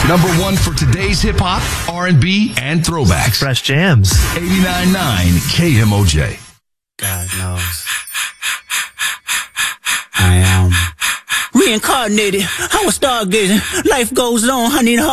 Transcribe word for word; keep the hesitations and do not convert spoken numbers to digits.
Number one for today's hip hop, R and B, and throwbacks. Fresh jams. eighty-nine point nine K M O J. God knows. I am reincarnated. I was stargazing. Life goes on. I need a